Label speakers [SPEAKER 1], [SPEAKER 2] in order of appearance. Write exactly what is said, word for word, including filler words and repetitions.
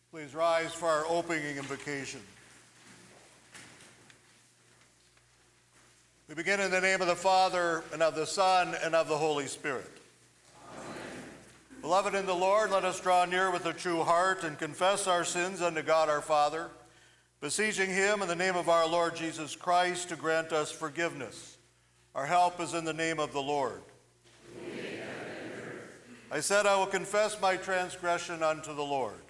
[SPEAKER 1] Please rise for our opening invocation. We begin in the name of the Father, and of the Son, and of the Holy Spirit.
[SPEAKER 2] Amen.
[SPEAKER 1] Beloved in the Lord, let us draw near with a true heart and confess our sins unto God our Father, beseeching him in the name of our Lord Jesus Christ to grant us forgiveness. Our help is in the name of the Lord. I said, I will confess my transgression unto the Lord.